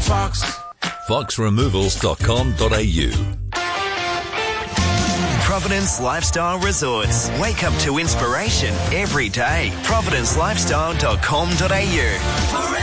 Fox. foxremovals.com.au. Providence Lifestyle Resorts. Wake up to inspiration every day. providencelifestyle.com.au.